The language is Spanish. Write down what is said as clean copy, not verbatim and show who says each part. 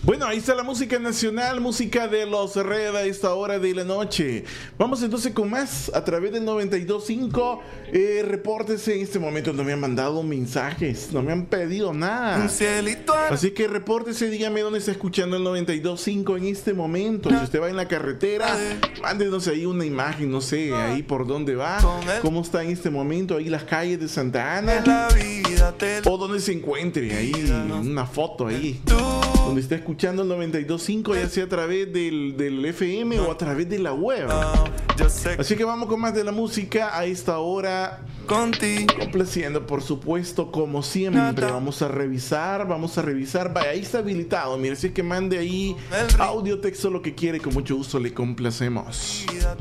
Speaker 1: Bueno, ahí está la música nacional, música de los Red a esta hora de la noche. Vamos entonces con más a través del 92.5. Repórtese en este momento. No me han mandado mensajes, no me han pedido nada. Así que repórtese, dígame dónde está escuchando el 92.5 en este momento. Si usted va en la carretera, mándenos ahí una imagen, no sé, ahí por dónde va, cómo está en este momento, ahí las calles de Santa Ana, o donde se encuentre, ahí una foto ahí, donde está escuchando el 92.5, ya sea a través del FM o a través de la web. Así que vamos con más de la música a esta hora, complaciendo, por supuesto, como siempre. Vamos a revisar, vaya, ahí está habilitado, mire, si es que mande ahí audio, texto, lo que quiere, con mucho gusto le complacemos.